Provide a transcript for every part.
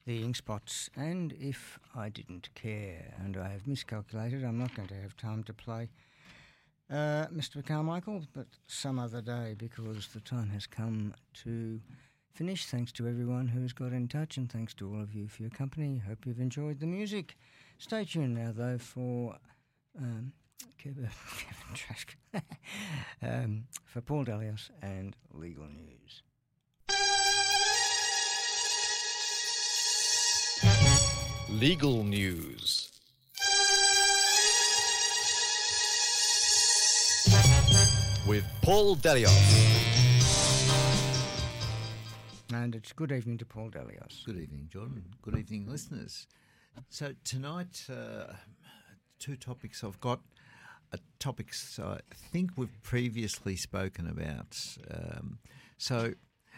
the ink spots, and If I Didn't Care. And I have miscalculated. I'm not going to have time to play Mr. Carmichael, but some other day, because the time has come to finish. Thanks to everyone who's got in touch, and thanks to all of you for your company. Hope you've enjoyed the music. Stay tuned now, though, for Kevin Trask, for Paul Delios and Legal News. Legal News. With Paul Delios. And it's good evening to Paul Delios. Good evening, John. Good evening, listeners. So tonight, two topics I've got. Topics I think we've previously spoken about. So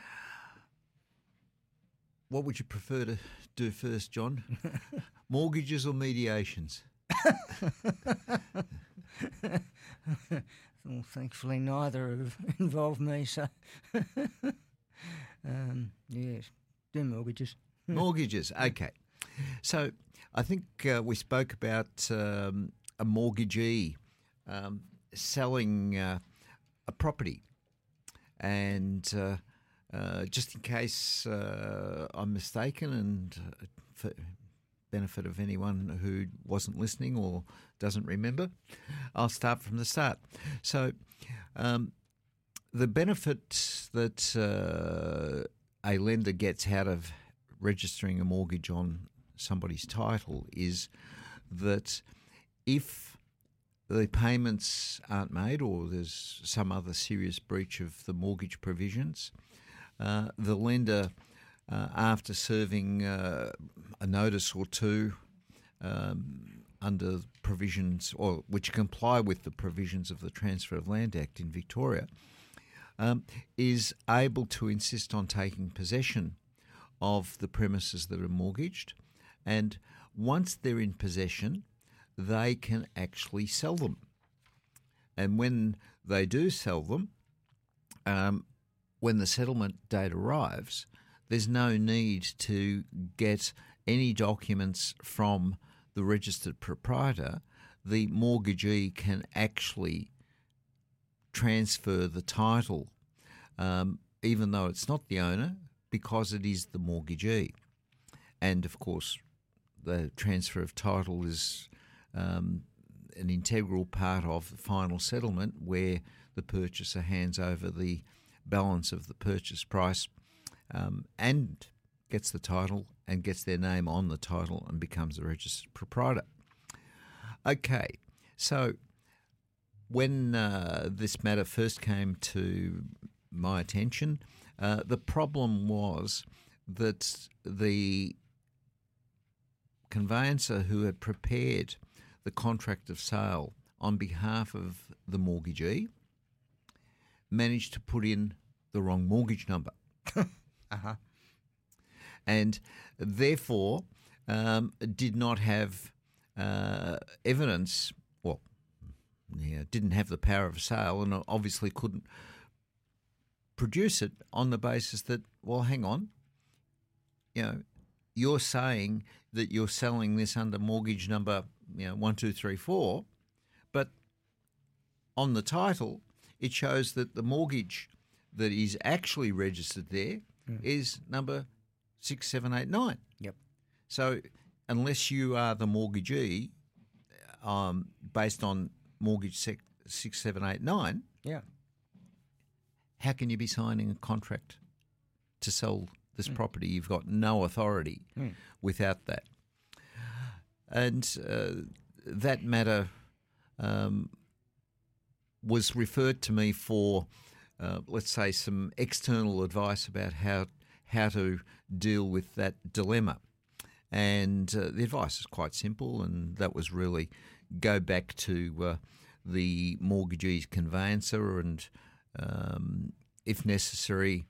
what would you prefer to do first, John? Mortgages or mediations? Well, thankfully neither have involved me, so yes, do mortgages. Mortgages, okay. So I think we spoke about a mortgagee selling a property, and just in case I'm mistaken, and for benefit of anyone who wasn't listening or doesn't remember, I'll start from the start. So the benefit that a lender gets out of registering a mortgage on somebody's title is that if the payments aren't made or there's some other serious breach of the mortgage provisions, the lender, after serving a notice or two under provisions, or which comply with the provisions of the Transfer of Land Act in Victoria, is able to insist on taking possession of the premises that are mortgaged, and once they're in possession, they can actually sell them. And when they do sell them, when the settlement date arrives, there's no need to get any documents from the registered proprietor. The mortgagee can actually transfer the title, even though it's not the owner, because it is the mortgagee. And, of course, the transfer of title is an integral part of the final settlement, where the purchaser hands over the balance of the purchase price and gets the title and gets their name on the title and becomes a registered proprietor. Okay, so when this matter first came to my attention, the problem was that the conveyancer who had prepared the contract of sale on behalf of the mortgagee managed to put in the wrong mortgage number. And therefore did not have evidence, didn't have the power of sale, and obviously couldn't produce it on the basis that, well, hang on, you're saying that you're selling this under mortgage number 1234, but on the title it shows that the mortgage that is actually registered there is number 6789. Yep. So unless you are the mortgagee based on mortgage 6789, yeah, how can you be signing a contract to sell this property? You've got no authority without that. And that matter was referred to me for, let's say, some external advice about how to deal with that dilemma. And the advice is quite simple, and that was really go back to the mortgagee's conveyancer and, if necessary,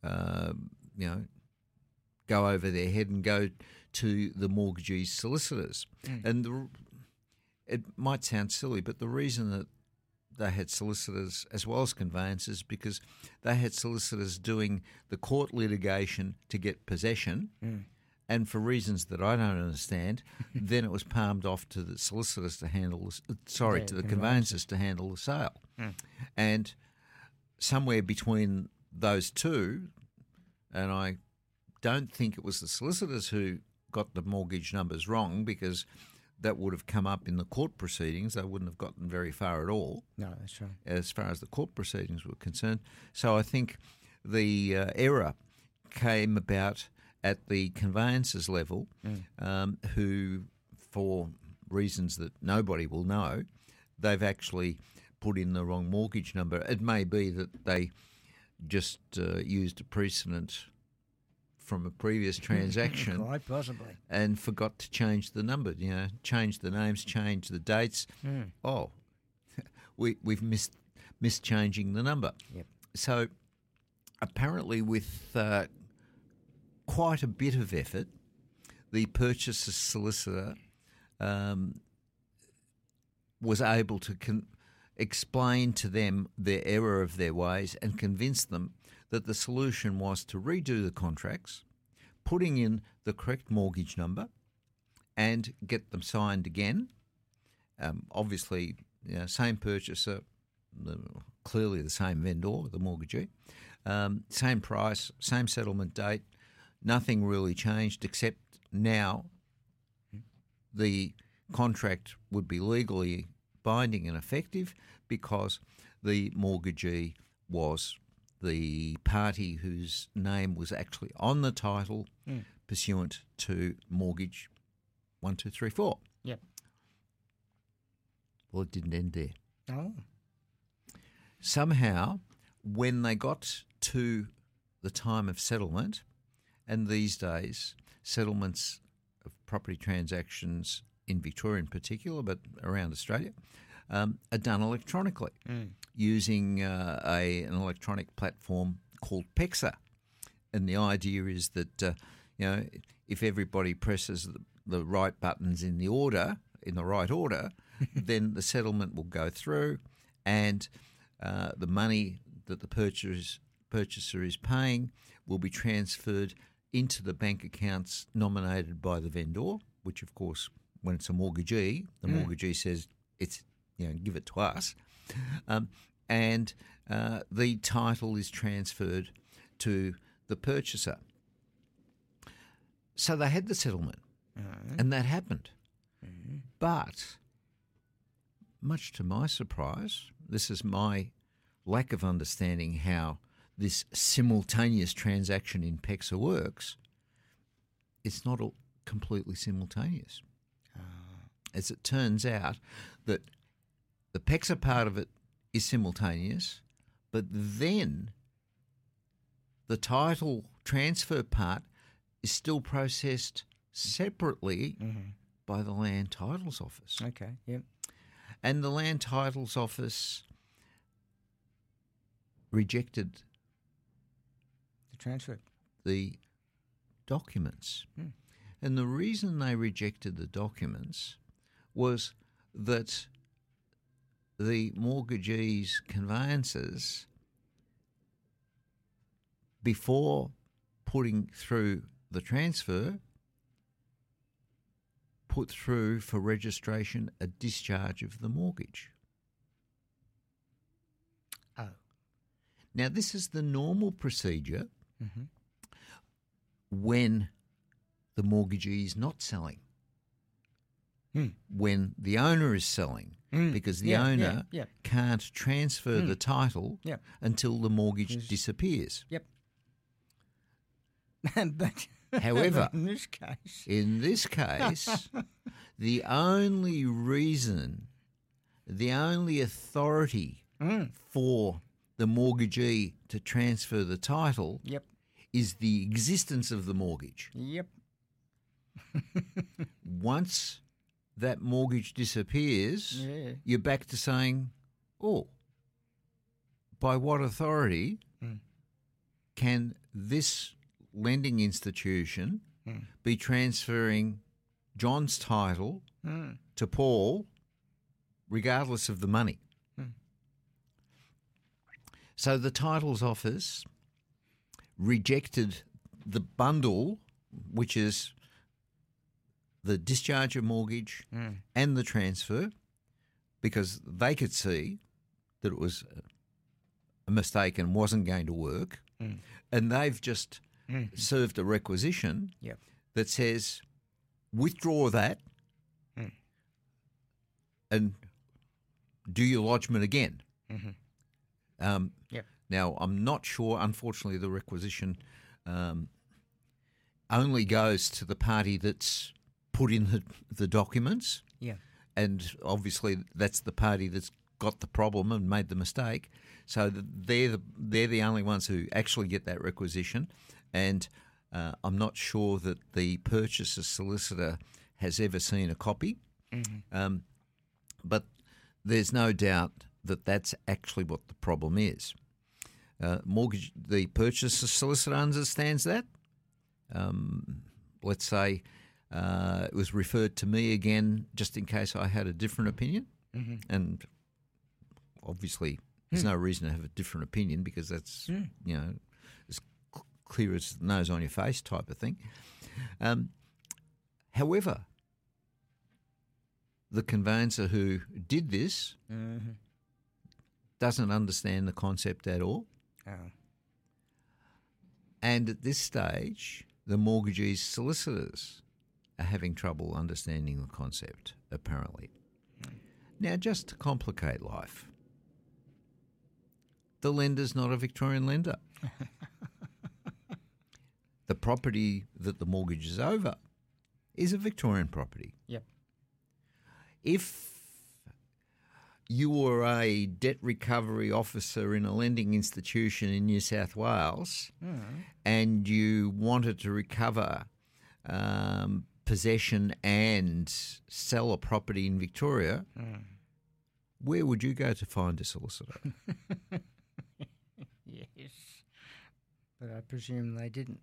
go over their head and go to the mortgagee's solicitors. And it might sound silly, but the reason that they had solicitors as well as conveyancers, because they had solicitors doing the court litigation to get possession and for reasons that I don't understand, then it was palmed off to the solicitors to handle, to the conveyancers to handle the sale. And somewhere between those two, and I don't think it was the solicitors who got the mortgage numbers wrong, because that would have come up in the court proceedings. They wouldn't have gotten very far at all. No, that's right. As far as the court proceedings were concerned. So I think the error came about at the conveyancers level, who, for reasons that nobody will know, they've actually put in the wrong mortgage number. It may be that they just used a precedent from a previous transaction, Quite possibly, and forgot to change the number. Change the names, change the dates. Oh, we've missed changing the number. Yep. So apparently, with quite a bit of effort, the purchaser solicitor was able to explain to them their error of their ways and convince them that the solution was to redo the contracts, putting in the correct mortgage number, and get them signed again. Obviously, same purchaser, clearly the same vendor, the mortgagee, same price, same settlement date. Nothing really changed, except now the contract would be legally binding and effective because the mortgagee was the party whose name was actually on the title pursuant to mortgage 1, 2, 3, 4. Yep. Well, it didn't end there. Oh. Somehow, when they got to the time of settlement, and these days settlements of property transactions in Victoria in particular, but around Australia, are done electronically using an electronic platform called PEXA. And the idea is that, if everybody presses the right buttons in the right order, then the settlement will go through, and the money that the purchaser is paying will be transferred into the bank accounts nominated by the vendor, which, of course, when it's a mortgagee, the mortgagee says, give it to us. And the title is transferred to the purchaser. So they had the settlement, and that happened. But, much to my surprise, this is my lack of understanding how this simultaneous transaction in PEXA works, it's not completely simultaneous. As it turns out, that the PEXA part of it is simultaneous, but then the title transfer part is still processed separately by the Land Titles Office. Okay, yep. And the Land Titles Office rejected Transfer. the documents. And the reason they rejected the documents was that the mortgagee's conveyancers, before putting through the transfer, put through for registration a discharge of the mortgage. Oh. Now, this is the normal procedure when the mortgagee is not selling, when the owner is selling, because the owner can't transfer the title until the mortgage disappears. Yep. But however, in this case, the only reason, the only authority for the mortgagee to transfer the title is the existence of the mortgage. Yep. Once that mortgage disappears, you're back to saying, by what authority can this lending institution be transferring John's title to Paul regardless of the money? So the Titles Office rejected the bundle, which is the discharge of mortgage and the transfer, because they could see that it was a mistake and wasn't going to work, and they've just served a requisition Yep. that says withdraw that and do your lodgement again. Yep. Now, I'm not sure, unfortunately, the requisition only goes to the party that's put in the documents, Yeah. and obviously that's the party that's got the problem and made the mistake. So they're the only ones who actually get that requisition, and I'm not sure that the purchaser solicitor has ever seen a copy. But there's no doubt that that's actually what the problem is. The purchaser solicitor understands that. Let's say it was referred to me again just in case I had a different opinion. And obviously there's no reason to have a different opinion because that's, as clear as the nose on your face type of thing. However, the conveyancer who did this doesn't understand the concept at all. Oh. And at this stage, the mortgagee's solicitors are having trouble understanding the concept, apparently. Now, just to complicate life, the lender's not a Victorian lender. The property that the mortgage is over is a Victorian property. Yep. If you were a debt recovery officer in a lending institution in New South Wales and you wanted to recover possession and sell a property in Victoria, where would you go to find a solicitor? Yes. But I presume they didn't.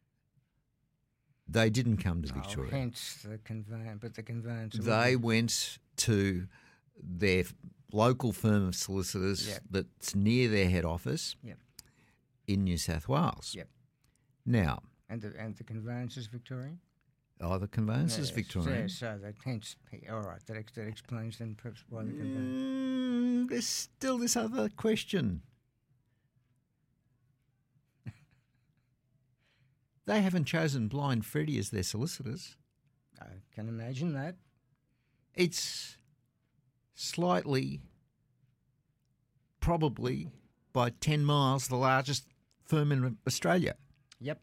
They didn't come to Victoria. Hence the conveyance. They went to their local firm of solicitors that's near their head office in New South Wales. Yep. Now, And the conveyance is Victorian? oh, the conveyance is Victorian. So that hence, all right, that explains then perhaps why the conveyance. There's still this other question. They haven't chosen Blind Freddie as their solicitors. I can imagine that. It's slightly, probably by 10 miles, the largest firm in Australia. Yep.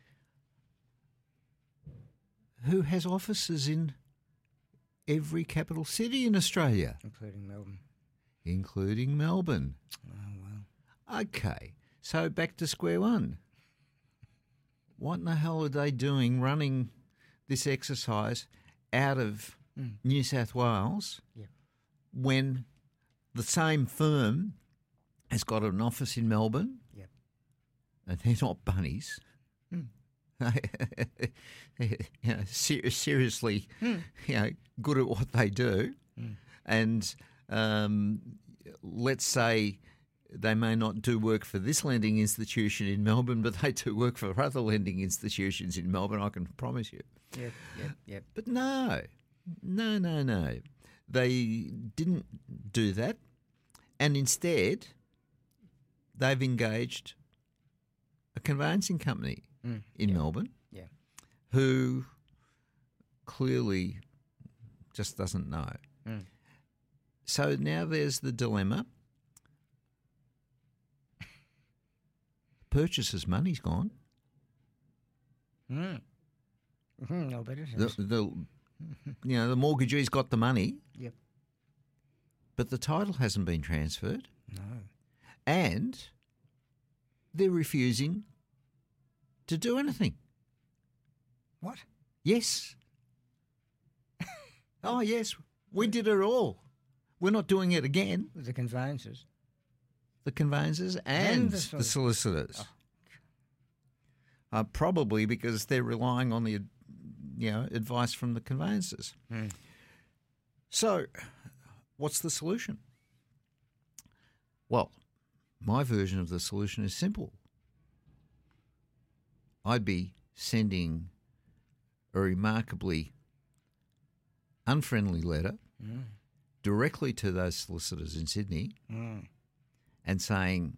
Who has offices in every capital city in Australia. Including Melbourne. Including Melbourne. Oh, well. Okay, so back to square one. What in the hell are they doing running this exercise out of New South Wales when the same firm has got an office in Melbourne? Yep. And they're not bunnies. Seriously, good at what they do. And let's say they may not do work for this lending institution in Melbourne, but they do work for other lending institutions in Melbourne, I can promise you. Yep. But no. They didn't do that. And instead, they've engaged a conveyancing company in Melbourne who clearly just doesn't know. So now there's the dilemma. Purchaser's money's gone. I'll bet it is. The mortgagee's got the money. Yep. But the title hasn't been transferred. No. And they're refusing to do anything. What? Yes. Oh, yes. We did it all. We're not doing it again. The conveyances. The conveyancers and the solicitors. Probably because they're relying on the advice from the conveyancers. So what's the solution? Well, my version of the solution is simple. I'd be sending a remarkably unfriendly letter directly to those solicitors in Sydney and saying,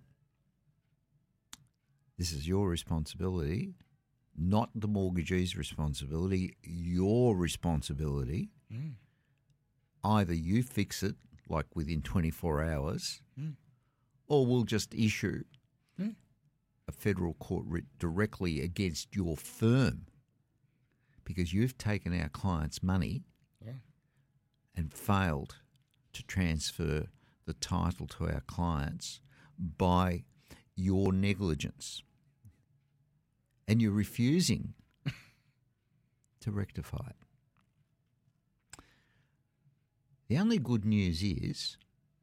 this is your responsibility, not the mortgagee's responsibility, your responsibility. Either you fix it, like within 24 hours, or we'll just issue a federal court writ directly against your firm because you've taken our clients' money and failed to transfer the title to our clients by your negligence. And you're refusing to rectify it. The only good news is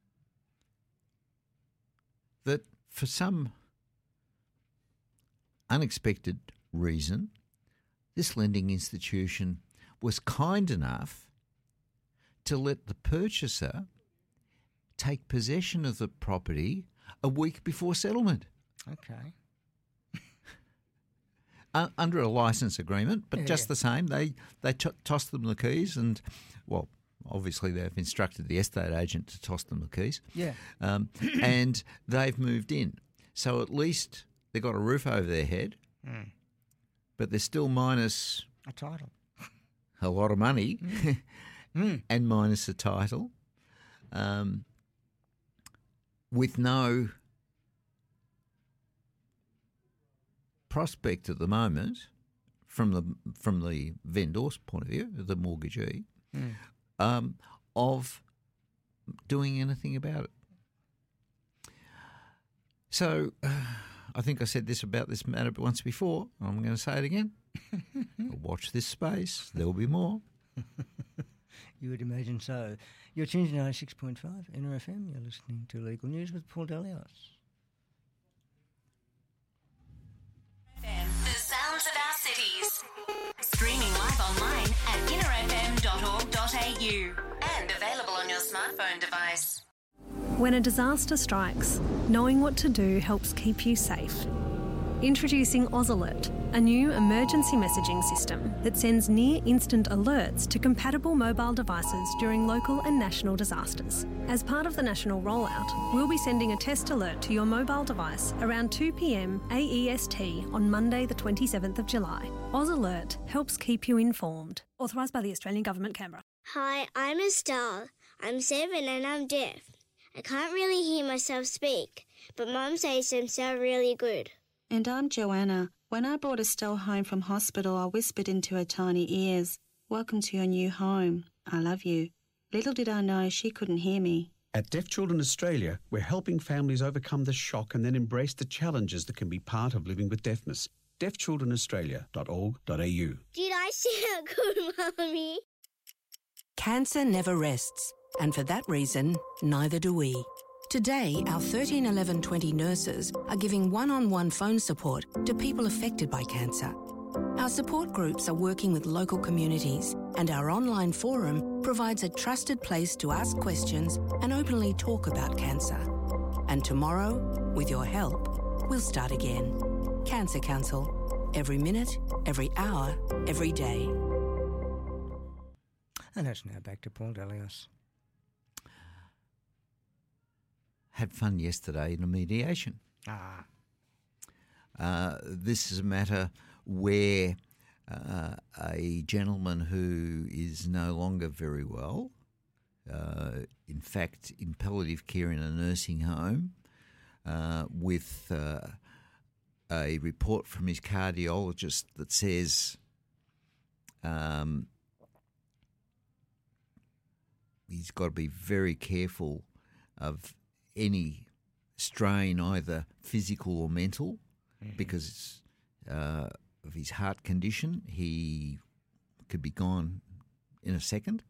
that for some unexpected reason, this lending institution was kind enough to let the purchaser take possession of the property a week before settlement. Okay. Under a license agreement, but the same, they tossed them the keys and, well, obviously they've instructed the estate agent to toss them the keys. Yeah. And they've moved in. So at least they've got a roof over their head, but they're still minus a title. A lot of money and minus a title with no prospect at the moment from the vendor's point of view, the mortgagee, of doing anything about it. So I think I said this about this matter once before. I'm going to say it again. Watch this space. There will be more. You would imagine so. You're tuned to 96.5 NRFM. You're listening to Legal News with Paul Delios. The sounds of our cities. Streaming live online at innerfm.org.au and available on your smartphone device. When a disaster strikes, knowing what to do helps keep you safe. Introducing AusAlert, a new emergency messaging system that sends near-instant alerts to compatible mobile devices during local and national disasters. As part of the national rollout, we'll be sending a test alert to your mobile device around 2 p.m. AEST on Monday the 27th of July. AusAlert helps keep you informed. Authorised by the Australian Government, Canberra. Hi, I'm Estelle. I'm 7 and I'm deaf. I can't really hear myself speak, but Mum says them sound really good. And I'm Joanna. When I brought Estelle home from hospital, I whispered into her tiny ears, "Welcome to your new home. I love you." Little did I know she couldn't hear me. At Deaf Children Australia, we're helping families overcome the shock and then embrace the challenges that can be part of living with deafness. deafchildrenaustralia.org.au. Did I sound good, Mummy? Cancer never rests, and for that reason, neither do we. Today, our 13 11 20 nurses are giving one-on-one phone support to people affected by cancer. Our support groups are working with local communities, and our online forum provides a trusted place to ask questions and openly talk about cancer. And tomorrow, with your help, we'll start again. Cancer Council. Every minute, every hour, every day. And that's now back to Paul Delios. Had fun yesterday in a mediation. This is a matter where a gentleman who is no longer very well, in fact, in palliative care in a nursing home, with a report from his cardiologist that says he's got to be very careful of any strain, either physical or mental, because of his heart condition. He could be gone in a second.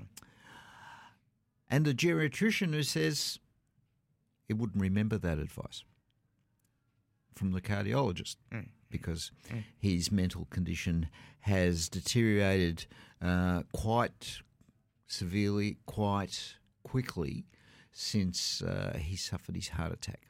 And a geriatrician who says he wouldn't remember that advice from the cardiologist because his mental condition has deteriorated quite severely, quite quickly since he suffered his heart attack.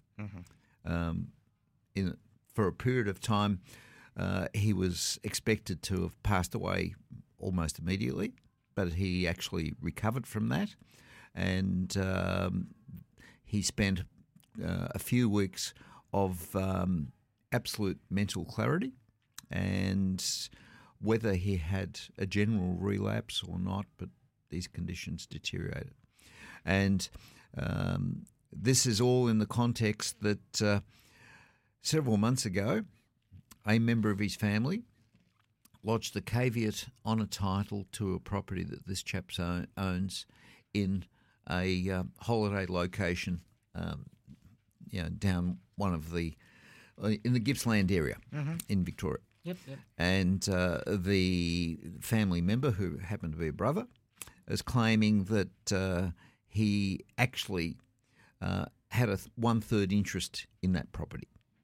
For a period of time, he was expected to have passed away almost immediately, but he actually recovered from that, and he spent a few weeks of absolute mental clarity, and whether he had a general relapse or not, but these conditions deteriorated. And this is all in the context that several months ago, a member of his family lodged a caveat on a title to a property that this chap owns in a holiday location, down one of the in the Gippsland area in Victoria. Yep. And the family member, who happened to be a brother, is claiming that he actually had a 1/3 interest in that property.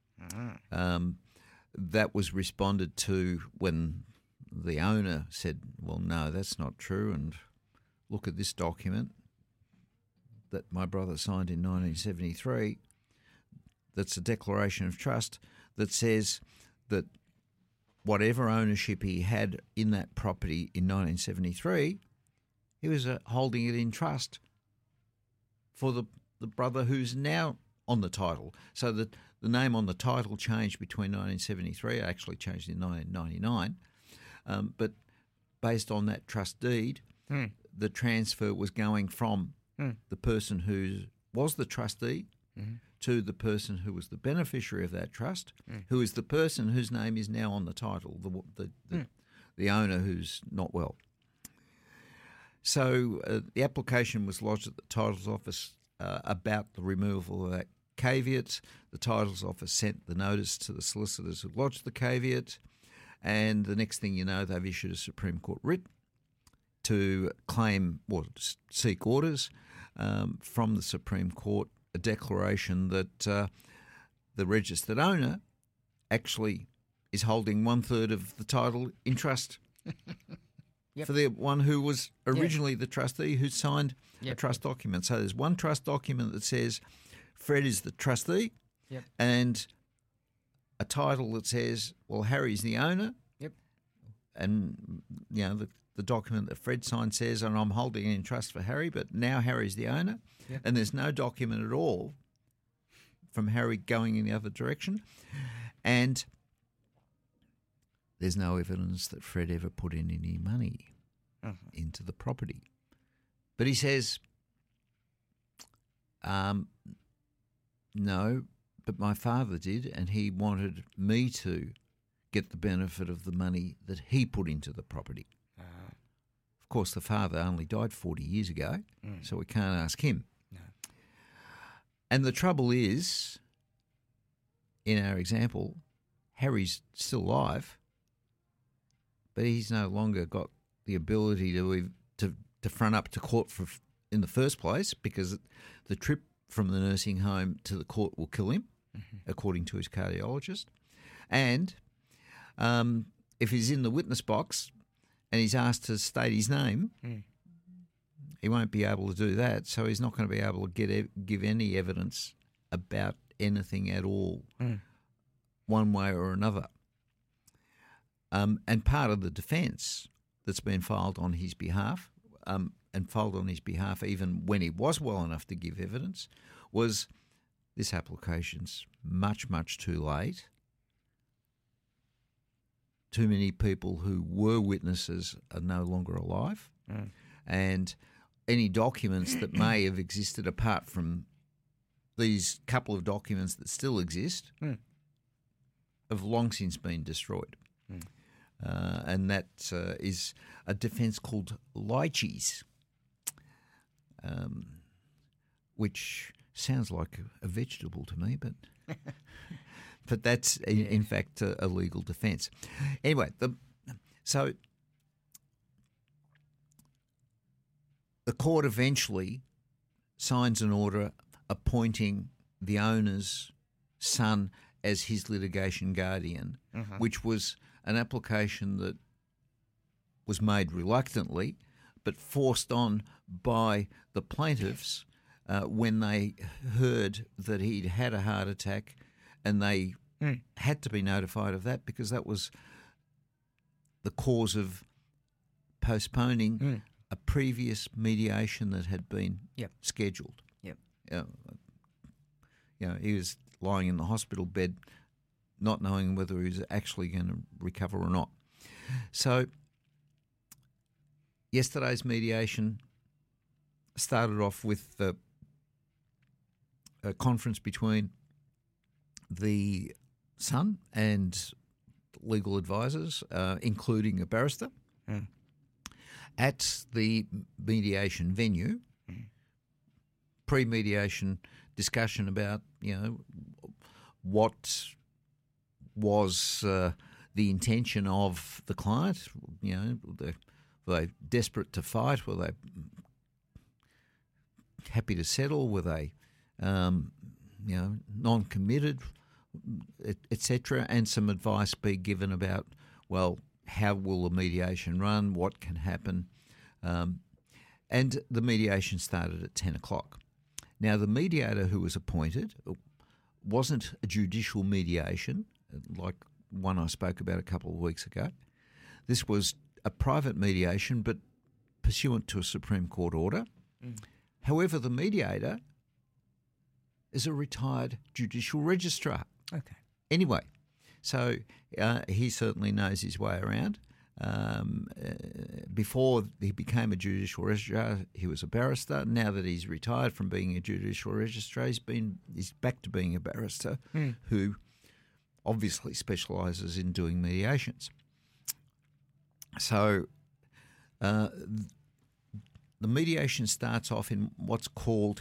That was responded to when the owner said, well, no, that's not true, and look at this document that my brother signed in 1973. That's a declaration of trust that says that whatever ownership he had in that property in 1973, he was holding it in trust for the brother who's now on the title. So that the name on the title changed between 1973, it actually changed in 1999, but based on that trust deed, the transfer was going from the person who was the trustee to the person who was the beneficiary of that trust, who is the person whose name is now on the title, the owner who's not well. So the application was lodged at the Titles Office about the removal of that caveat. The Titles Office sent the notice to the solicitors who lodged the caveat, and the next thing you know, they've issued a Supreme Court writ to claim or seek orders from the Supreme Court, a declaration that the registered owner actually is holding 1/3 of the title in trust for the one who was originally the trustee who signed a trust document. So there's one trust document that says Fred is the trustee and a title that says, well, Harry's the owner. And, the document that Fred signed says, and I'm holding it in trust for Harry, but now Harry's the owner. And there's no document at all from Harry going in the other direction. And there's no evidence that Fred ever put in any money into the property. But he says, no, but my father did, and he wanted me to get the benefit of the money that he put into the property. Of course, the father only died 40 years ago, so we can't ask him. No. And the trouble is, in our example, Harry's still alive, but he's no longer got the ability to front up to court in the first place, because the trip from the nursing home to the court will kill him, according to his cardiologist. And if he's in the witness box and he's asked to state his name, he won't be able to do that, so he's not going to be able to give any evidence about anything at all, one way or another. And part of the defence that's been filed on his behalf, and filed on his behalf even when he was well enough to give evidence, was this application's much, much too late. Too many people who were witnesses are no longer alive, and any documents that may have existed apart from these couple of documents that still exist have long since been destroyed. And that is a defence called lychees, which sounds like a vegetable to me, but but that's in fact a legal defence. Anyway, so the court eventually signs an order appointing the owner's son as his litigation guardian, which was an application that was made reluctantly but forced on by the plaintiffs when they heard that he'd had a heart attack, and they had to be notified of that because that was the cause of postponing a previous mediation that had been Yep. scheduled. Yep. He was lying in the hospital bed, not knowing whether he was actually going to recover or not. So yesterday's mediation started off with a conference between the son and legal advisors, including a barrister, at the mediation venue. Pre-mediation discussion about, what was the intention of the client. Were they desperate to fight? Were they happy to settle? Were they, non-committed, etc.? And some advice be given about, well, how will the mediation run? What can happen? And the mediation started at 10 o'clock. Now, the mediator who was appointed wasn't a judicial mediation like one I spoke about a couple of weeks ago. This was a private mediation, but pursuant to a Supreme Court order. However, the mediator is a retired judicial registrar. Okay. Anyway, so he certainly knows his way around. Before he became a judicial registrar, he was a barrister. Now that he's retired from being a judicial registrar, he's back to being a barrister who obviously specialises in doing mediations. So the mediation starts off in what's called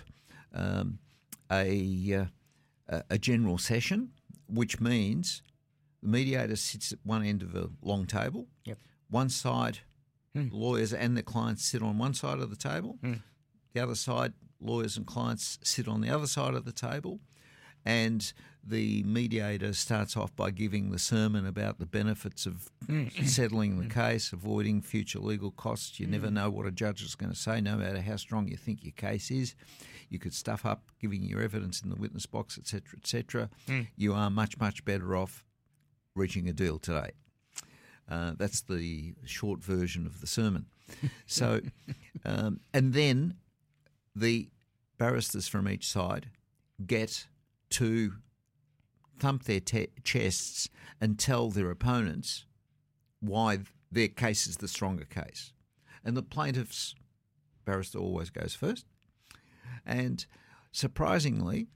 a general session, which means the mediator sits at one end of a long table. Yep. One side, lawyers and the clients sit on one side of the table. The other side, lawyers and clients sit on the other side of the table. And the mediator starts off by giving the sermon about the benefits of settling the case, avoiding future legal costs. You never know what a judge is going to say, no matter how strong you think your case is. You could stuff up giving your evidence in the witness box, etc., etc. You are much, much better off reaching a deal today. That's the short version of the sermon. So, and then the barristers from each side get to thump their chests and tell their opponents why their case is the stronger case. And the plaintiff's barrister always goes first. And surprisingly,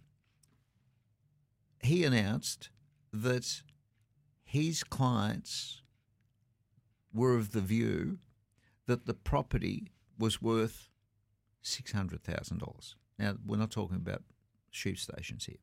he announced that his clients were of the view that the property was worth $600,000. Now, we're not talking about sheep stations here.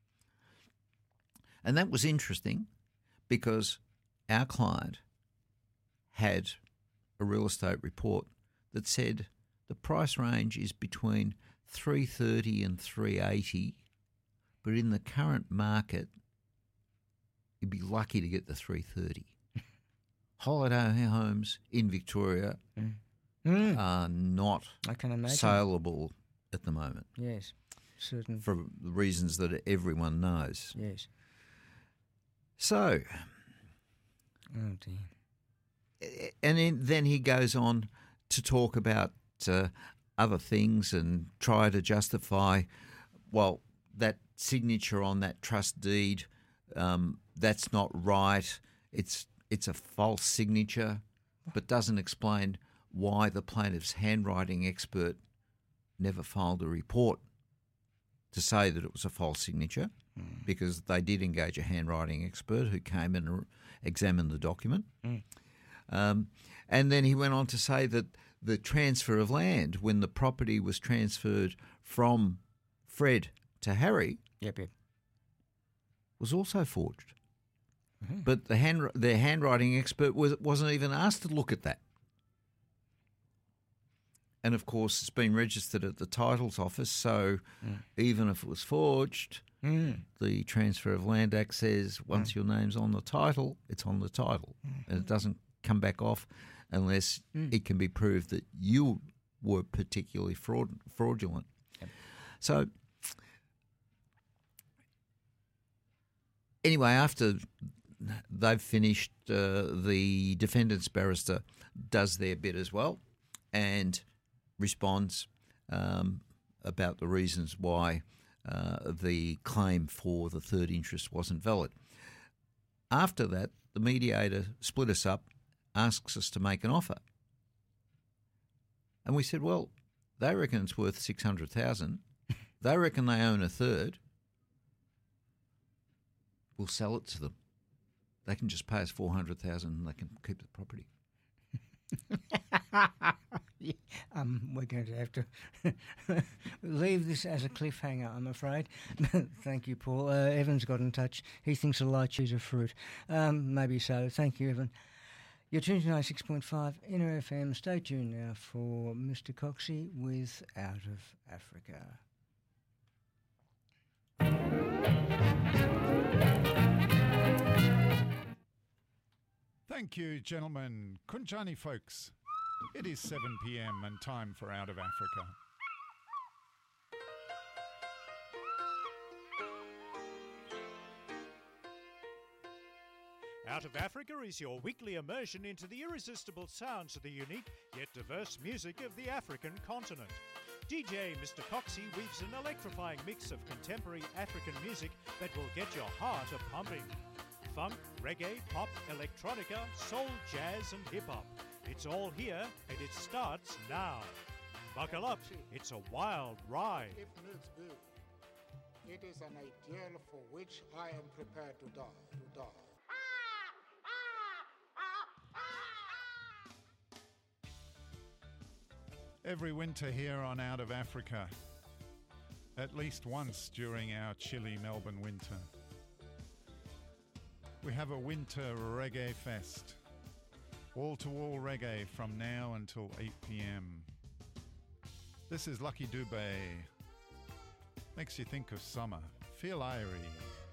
And that was interesting because our client had a real estate report that said the price range is between $330 and $380, but in the current market, you'd be lucky to get the $330. Holiday homes in Victoria are not I can imagine. saleable at the moment. Yes, certain. For the reasons that everyone knows. Yes. So, Oh dear. and then he goes on to talk about other things and try to justify, well, that signature on that trust deed, that's not right. It's a false signature, but doesn't explain why the plaintiff's handwriting expert never filed a report to say that it was a false signature, because they did engage a handwriting expert who came and examined the document. And then he went on to say that the transfer of land, when the property was transferred from Fred to Harry, Yep. was also forged. But the handwriting expert wasn't even asked to look at that. And, of course, it's been registered at the Titles Office, so even if it was forged, the Transfer of Land Act says once your name's on the title, it's on the title, and it doesn't come back off unless it can be proved that you were particularly fraudulent. Yep. So, anyway, after they've finished, the defendant's barrister does their bit as well, and responds about the reasons why the claim for the third interest wasn't valid. After that, the mediator split us up, asks us to make an offer. And we said, well, they reckon it's worth $600,000. They reckon they own a third. We'll sell it to them. They can just pay us $400,000 and they can keep the property. Yeah, we're going to have to leave this as a cliffhanger, I'm afraid. Thank you, Paul. Evan's got in touch. He thinks a lychee's a fruit. Maybe so. Thank you, Evan. You're tuned to 96.5 Inner FM. Stay tuned now for Mr. Coxie with Out of Africa. Thank you, gentlemen. Kunjani folks. It is 7 p.m. and time for Out of Africa. Out of Africa is your weekly immersion into the irresistible sounds of the unique yet diverse music of the African continent. DJ Mr. Coxie weaves an electrifying mix of contemporary African music that will get your heart a-pumping. Funk, reggae, pop, electronica, soul, jazz and hip-hop. It's all here and it starts now. Buckle up, it's a wild ride. If needs be, it is an ideal for which I am prepared to die. Every winter here on Out of Africa, at least once during our chilly Melbourne winter, we have a winter reggae fest. Wall-to-wall reggae from now until 8 p.m. This is Lucky Dubé. Makes you think of summer. Feel airy.